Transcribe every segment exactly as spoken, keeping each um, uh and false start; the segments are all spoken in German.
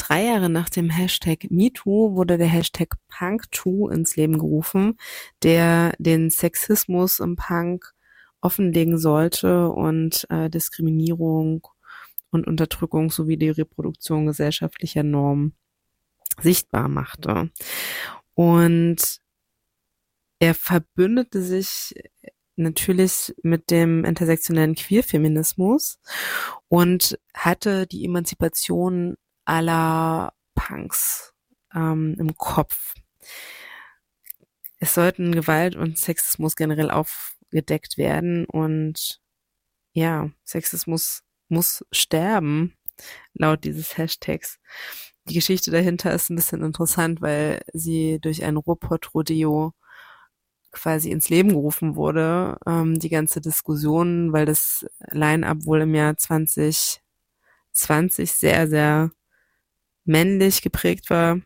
drei Jahre nach dem Hashtag MeToo wurde der Hashtag PunkToo ins Leben gerufen, der den Sexismus im Punk offenlegen sollte und äh, Diskriminierung und Unterdrückung sowie die Reproduktion gesellschaftlicher Normen sichtbar machte. Und er verbündete sich natürlich mit dem intersektionellen Queerfeminismus und hatte die Emanzipation aller Punks ähm, im Kopf. Es sollten Gewalt und Sexismus generell aufgedeckt werden und ja, Sexismus muss sterben, laut dieses Hashtags. Die Geschichte dahinter ist ein bisschen interessant, weil sie durch ein Ruhrpott-Rodeo quasi ins Leben gerufen wurde, ähm, die ganze Diskussion, weil das Line-Up wohl im Jahr zwanzig zwanzig sehr, sehr männlich geprägt war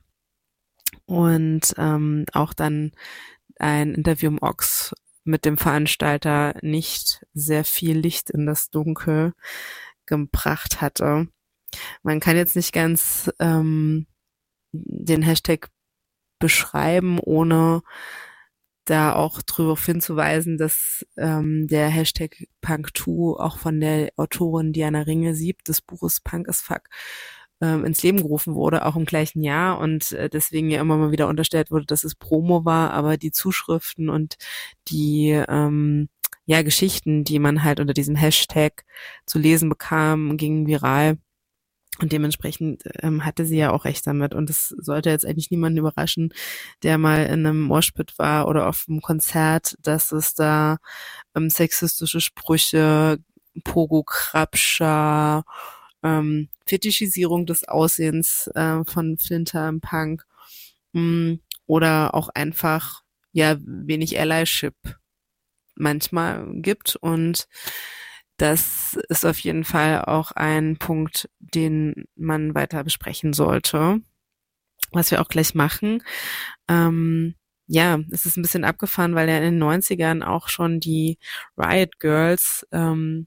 und ähm, auch dann ein Interview im Ox mit dem Veranstalter nicht sehr viel Licht in das Dunkel gebracht hatte. Man kann jetzt nicht ganz ähm, den Hashtag beschreiben, ohne da auch darauf hinzuweisen, dass ähm, der Hashtag PunkToo auch von der Autorin Diana Ringe-Sieb des Buches Punk as Fuck ähm, ins Leben gerufen wurde, auch im gleichen Jahr und äh, deswegen ja immer mal wieder unterstellt wurde, dass es Promo war, aber die Zuschriften und die ähm, ja Geschichten, die man halt unter diesem Hashtag zu lesen bekam, gingen viral. Und dementsprechend ähm, hatte sie ja auch recht damit. Und das sollte jetzt eigentlich niemanden überraschen, der mal in einem Moshpit war oder auf einem Konzert, dass es da ähm, sexistische Sprüche, Pogo-Krabscher, ähm, Fetischisierung des Aussehens äh, von Flinter im Punk mh, oder auch einfach ja wenig Allyship manchmal gibt. Und das ist auf jeden Fall auch ein Punkt, den man weiter besprechen sollte, was wir auch gleich machen. Ähm, ja, es ist ein bisschen abgefahren, weil ja in den neunzigern auch schon die Riot Girls ähm,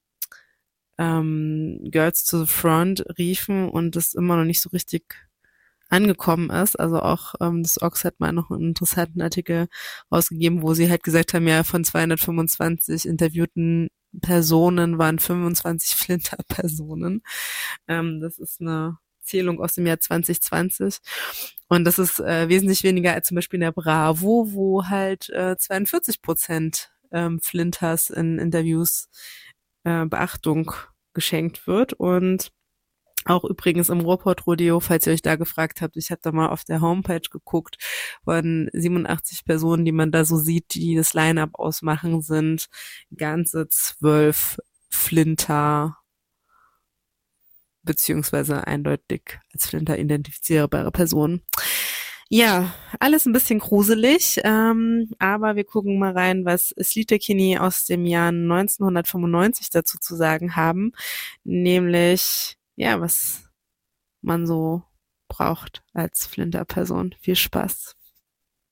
ähm, Girls to the Front riefen und das immer noch nicht so richtig angekommen ist. Also auch ähm, das Ox hat mal noch einen interessanten Artikel rausgegeben, wo sie halt gesagt haben, ja, von zweihundertfünfundzwanzig interviewten Personen waren fünfundzwanzig Flinter-Personen. Ähm, das ist eine Zählung aus dem Jahr zwanzig zwanzig. Und das ist äh, wesentlich weniger als zum Beispiel in der Bravo, wo halt äh, zweiundvierzig Prozent ähm, Flinters in Interviews äh, Beachtung geschenkt wird. Und auch übrigens im Ruhrpott-Rodeo, falls ihr euch da gefragt habt, ich habe da mal auf der Homepage geguckt, von siebenundachtzig Personen, die man da so sieht, die das Line-Up ausmachen, sind ganze zwölf Flinter beziehungsweise eindeutig als Flinter identifizierbare Personen. Ja, alles ein bisschen gruselig, ähm, aber wir gucken mal rein, was Sleater-Kinney aus dem Jahr neunzehnhundertfünfundneunzig dazu zu sagen haben, nämlich ja, was man so braucht als Flinter-Person. Viel Spaß.